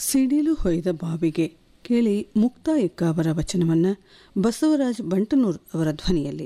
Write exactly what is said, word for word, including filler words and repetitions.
ಸಿಡಿಲು ಹೊಯ್ದ ಬಾವಿಗೆ ಕೇಳಿ ಮುಕ್ತಾಯಕ್ಕ ಅವರ ವಚನವನ್ನು ಬಸವರಾಜ್ ಬಂಟನೂರ್ ಅವರ ಧ್ವನಿಯಲ್ಲಿ.